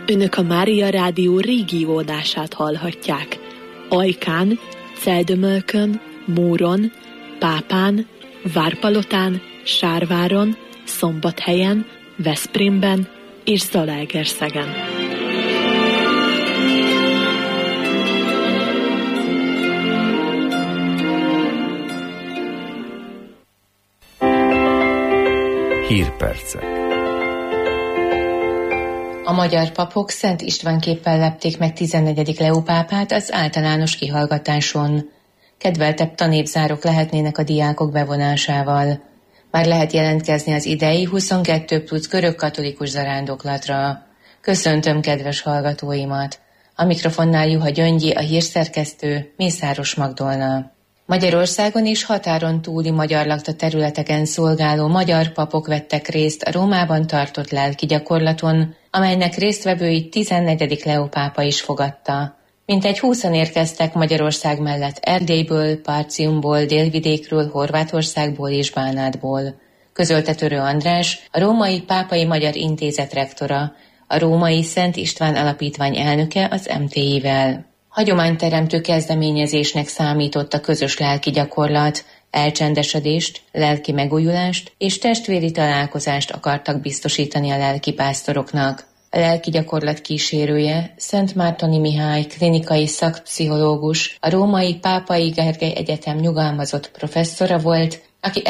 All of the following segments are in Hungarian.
Önök a Mária Rádió régió adását hallhatják. Ajkán, Celdömölkön, Móron, Pápán, Várpalotán, Sárváron, Szombathelyen, Veszprémben és Zalaegerszegen. Hírpercek. A magyar papok Szent István képpel lepték meg 14. Leó pápát az általános kihallgatáson. Kedveltebb tanévzárok lehetnének a diákok bevonásával. Már lehet jelentkezni az idei 22+ görögkatolikus zarándoklatra. Köszöntöm kedves hallgatóimat! A mikrofonnál Juha Gyöngyi, a hírszerkesztő, Mészáros Magdolna. Magyarországon és határon túli magyar lakta területeken szolgáló magyar papok vettek részt a Rómában tartott lelki gyakorlaton, amelynek résztvevőit 14. Leó pápa is fogadta. Mintegy 20-an érkeztek Magyarország mellett Erdélyből, Partiumból, Délvidékről, Horvátországból és Bánátból. Közölte Törő András, a Római Pápai Magyar Intézet rektora, a Római Szent István Alapítvány elnöke az MTI-vel. Hagyományteremtő kezdeményezésnek számított a közös lelki gyakorlat, elcsendesedést, lelki megújulást és testvéri találkozást akartak biztosítani a lelkipásztoroknak. A lelki gyakorlat kísérője, Szent Mártoni Mihály klinikai szakpszichológus, a Római Pápai Gergely Egyetem nyugalmazott professzora volt, aki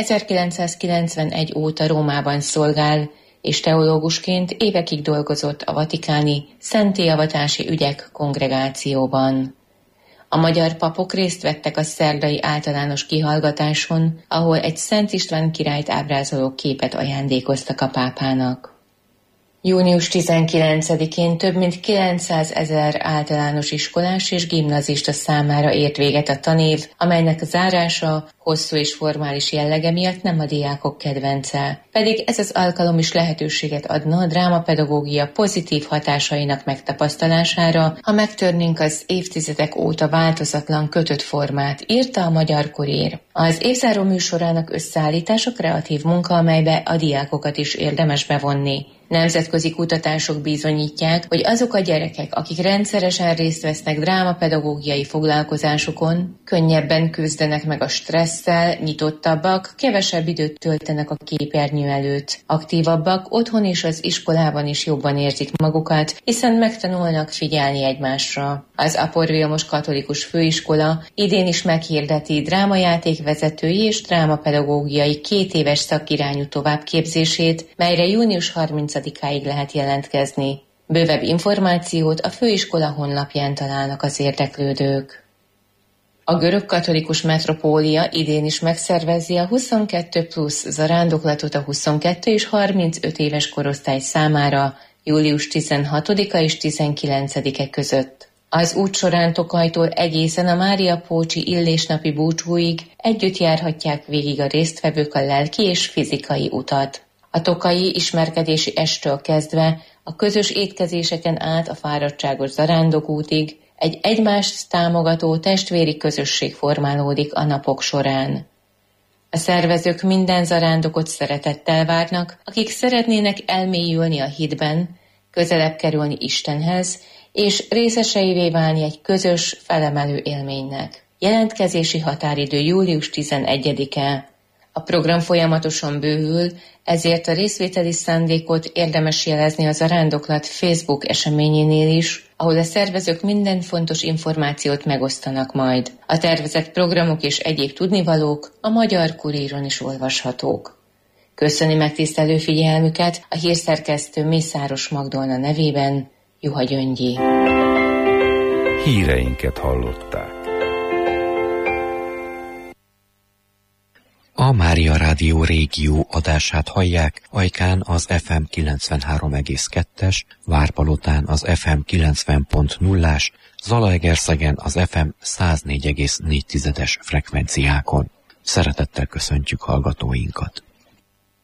1991 óta Rómában szolgál, és teológusként évekig dolgozott a vatikáni szentélyavatási ügyek kongregációban. A magyar papok részt vettek a szerdai általános kihallgatáson, ahol egy Szent István királyt ábrázoló képet ajándékoztak a pápának. Június 19-én több mint 900 000 általános iskolás és gimnazista számára ért véget a tanév, amelynek zárása hosszú és formális jellege miatt nem a diákok kedvence. Pedig ez az alkalom is lehetőséget adna a drámapedagógia pozitív hatásainak megtapasztalására, ha megtörnénk az évtizedek óta változatlan kötött formát, írta a Magyar Kurír. Az évzáró műsorának összeállítása kreatív munka, amelybe a diákokat is érdemes bevonni. Nemzetközi kutatások bizonyítják, hogy azok a gyerekek, akik rendszeresen részt vesznek drámapedagógiai foglalkozásokon, könnyebben küzdenek meg a stresszel, nyitottabbak, kevesebb időt töltenek a képernyő előtt, aktívabbak, otthon és az iskolában is jobban érzik magukat, hiszen megtanulnak figyelni egymásra. Az Apor Vilmos Katolikus Főiskola idén is meghirdeti drámajátékvezetői és drámapedagógiai 2 éves szakirányú továbbképzését, melyre június 30-áig lehet jelentkezni. Bővebb információt a főiskola honlapján találnak az érdeklődők. A görögkatolikus metropólia idén is megszervezi a 22+ zarándoklatot a 22 és 35 éves korosztály számára július 16-a és 19-e között. Az út során Tokajtól egészen a Mária Pócsi illésnapi búcsúig együtt járhatják végig a résztvevők a lelki és fizikai utat. A tokaji ismerkedési esttől kezdve a közös étkezéseken át a fáradtságos zarándokútig egy egymást támogató testvéri közösség formálódik a napok során. A szervezők minden zarándokot szeretettel várnak, akik szeretnének elmélyülni a hitben, közelebb kerülni Istenhez, és részeseivé válni egy közös, felemelő élménynek. Jelentkezési határidő július 11-e. A program folyamatosan bővül, ezért a részvételi szándékot érdemes jelezni a zarándoklat Facebook eseményénél is, ahol a szervezők minden fontos információt megosztanak majd. A tervezett programok és egyéb tudnivalók a Magyar Kuríron is olvashatók. Köszöni megtisztelő figyelmüket a hírszerkesztő Mészáros Magdolna nevében, Juha Gyöngyi. Híreinket hallották. A Mária Rádió régió adását hallják, Ajkán az FM 93,2-es, Várpalotán az FM 90.0-ás, Zalaegerszegen az FM 104,4-es frekvenciákon. Szeretettel köszöntjük hallgatóinkat!